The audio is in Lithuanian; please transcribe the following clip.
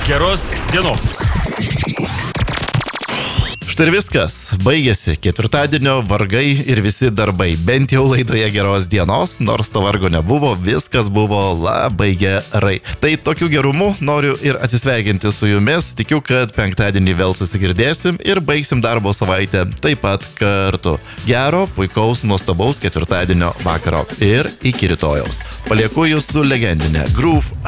Geros dienos. Štai ir viskas. Baigėsi ketvirtadienio vargai ir visi darbai. Bent jau laidoje geros dienos, nors to vargo nebuvo, viskas buvo labai gerai. Tai tokiu gerumu noriu ir atsisveikinti su jumis. Tikiu, kad penktadienį vėl susigirdėsim ir baigsim darbo savaitę taip pat kartu. Gero, puikaus, nuostabaus ketvirtadienio vakaro ir iki rytojaus. Palieku jūs su legendinė Groove